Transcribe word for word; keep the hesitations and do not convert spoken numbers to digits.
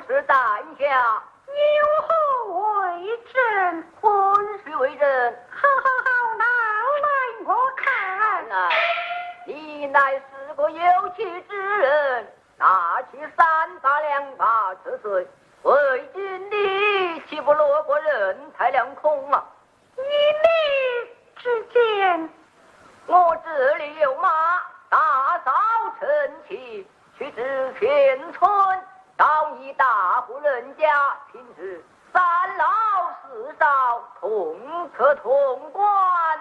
事担下。 有何为证？ 婚事为证。 好好好，拿来我看。 来，你乃是个有气之人，拿起三把两把这岁，为君你岂不落过人财两空吗？ 以你之见， 我这里有马，大嫂趁气去至偏村，到一大户人家，平日三老四少同客同观。